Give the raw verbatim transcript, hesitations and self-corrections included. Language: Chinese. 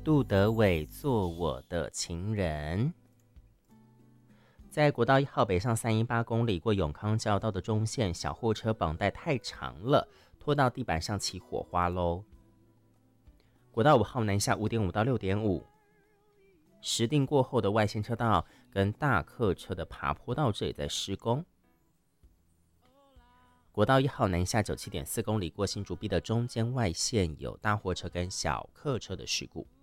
杜德伟做我的情人。在国道一号北上三十八公里过永康交道的中线，小货车绑带太长了，拖到地板上起火花喽。国道五号南下五点五到六点五，石碇过后的外线车道跟大客车的爬坡道这也在施工。国道一号南下九七点四公里过新竹壁的中间外线有大货车跟小客车的事故。